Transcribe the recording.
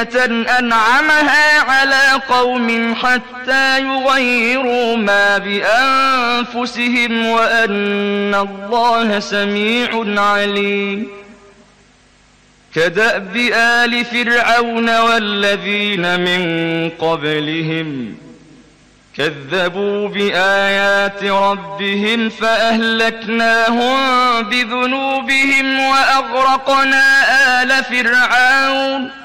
نعمة أنعمها على قوم حتى يغيروا ما بأنفسهم وأن الله سميع عليم. كدأب آل فرعون والذين من قبلهم كذبوا بآيات ربهم فأهلكناهم بذنوبهم وأغرقنا آل فرعون